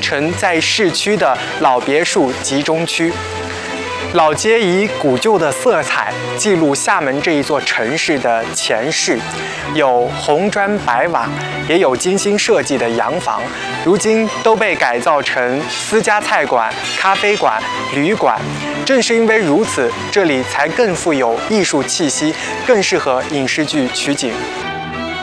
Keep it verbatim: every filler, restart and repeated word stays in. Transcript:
城在市区的老别墅集中区。老街以古旧的色彩记录厦门这一座城市的前世，有红砖白瓦，也有精心设计的洋房，如今都被改造成私家菜馆、咖啡馆、旅馆。正是因为如此，这里才更富有艺术气息，更适合影视剧取景。